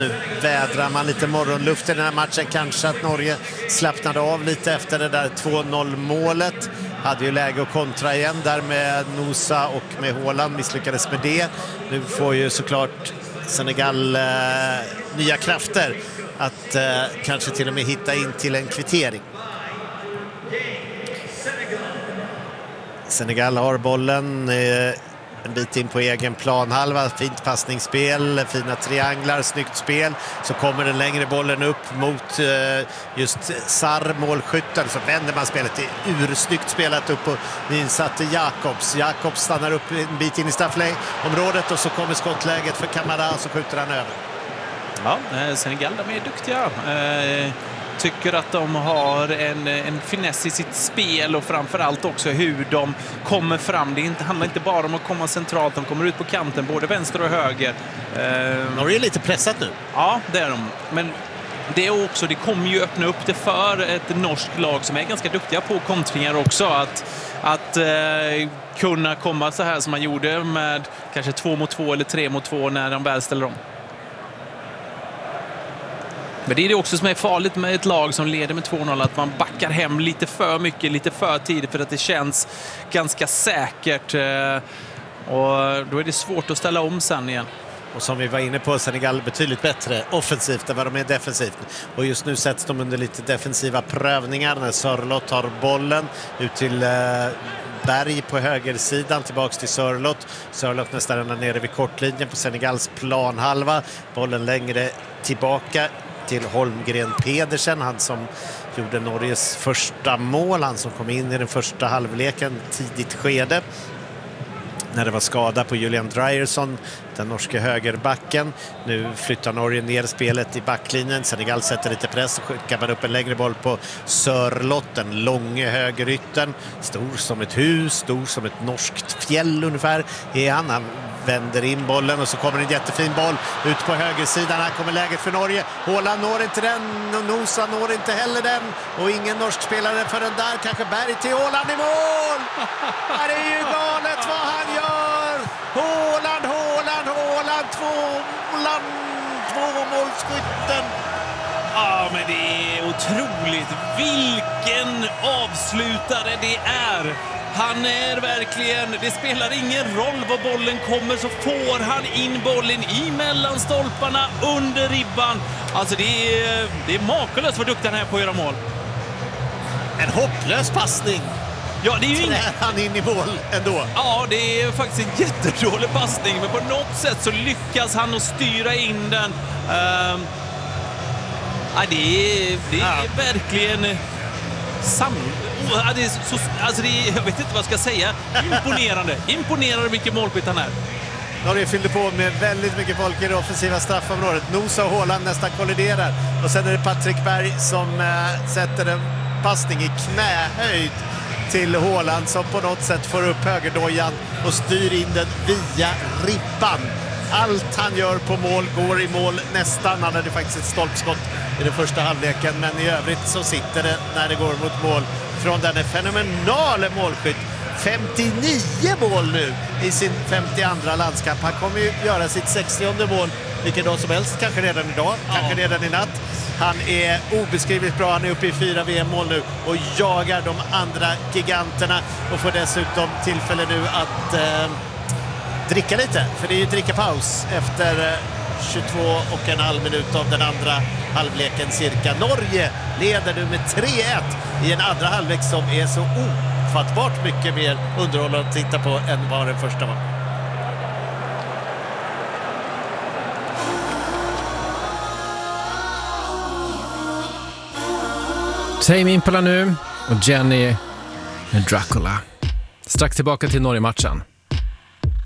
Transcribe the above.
Nu vädrar man lite morgonluft i den här matchen. Kanske att Norge slappnade av lite efter det där 2-0-målet. Hade ju läge att kontra igen där med Nusa och med Haaland. Misslyckades med det. Nu får ju såklart Senegal nya krafter att kanske till och med hitta in till en kvittering. Senegal har bollen en bit in på egen planhalva. Fint passningsspel, fina trianglar, snyggt spel. Så kommer den längre bollen upp mot just Sarr, målskytten. Så vänder man spelet. Det är ursnyggt spelat upp och insatte Jakobs. Jakobs stannar upp en bit in i straffområdet och så kommer skottläget för Kamara, så skjuter han över. Ja, Senegal, de är duktiga. Tycker att de har en finess i sitt spel och framförallt också hur de kommer fram. Det handlar inte bara om att komma centralt, de kommer ut på kanten, både vänster och höger. Norge är lite pressat nu. Ja, det är de. Men det är också, det kommer ju öppna upp det för ett norskt lag som är ganska duktiga på kontringar också. Att kunna komma så här som man gjorde med kanske 2-2 eller 3-2 när de väl ställer om. Men det är det också som är farligt med ett lag som leder med 2-0, att man backar hem lite för mycket, lite för tidigt, för att det känns ganska säkert. Och då är det svårt att ställa om sen igen. Och som vi var inne på, Senegal betydligt bättre offensivt än vad de är defensivt. Och just nu sätts de under lite defensiva prövningar när Sörloth tar bollen ut till Berg på högersidan, tillbaks till Sörloth. Sörloth nästan ända nere vid kortlinjen på Senegals planhalva. Bollen längre tillbaka till Holmgren Pedersen, han som gjorde Norges första mål, han som kom in i den första halvleken tidigt skede när det var skada på Julian Dreyerson, den norska högerbacken. Nu flyttar Norge ner spelet i backlinjen. Senegal sätter lite press och skickar man upp en längre boll på Sörloth, den långa högerytten. Stor som ett hus, stor som ett norskt fjäll ungefär är han. Han vänder in bollen och så kommer en jättefin boll ut på högersidan. Här kommer läget för Norge. Haaland når inte den och Nusa når inte heller den. Och ingen norsk spelare för den där. Kanske Berg till Haaland i mål! Det är ju galet vad han gör! Haaland, tvåmålsskytten. Ja, men det är otroligt. Vilken avslutare det är! Han är verkligen, det spelar ingen roll var bollen kommer, så får han in bollen i mellanstolparna under ribban. Alltså det är makalöst vad duktig han är på att göra mål. En hopplös passning. Ja, det är ju han in i mål ändå. Ja, det är faktiskt en jättedålig passning, men på något sätt så lyckas han att styra in den. Det är verkligen jag vet inte vad jag ska säga. Imponerande vilken målskytt han är. Norge fyllde på med väldigt mycket folk i det offensiva straffområdet. Nusa och Haaland nästan kolliderar. Och sen är det Patrick Berg som sätter en passning i knähöjd till Haaland, som på något sätt får upp högerdojan och styr in den via ribban. Allt han gör på mål går i mål nästan. Han hade faktiskt ett stolpskott i den första halvleken, men i övrigt så sitter det när det går mot mål från den fenomenala målskytt. 59 mål nu i sin 52:a landskamp. Han kommer ju göra sitt 60:e mål vilken dag som helst, kanske redan idag, kanske redan i natt. Han är obeskrivligt bra, han är uppe i 4 VM-mål nu och jagar de andra giganterna och får dessutom tillfälle nu att dricka lite, för det är ju drickapaus efter 22,5 minut av den andra halvleken cirka. Norge leder nu med 3-1 i en andra halvlek som är så ofattbart mycket mer underhållande att titta på än vad den första var. Tame Impala nu och Jenny med Dracula. Strax tillbaka till Norge-matchen.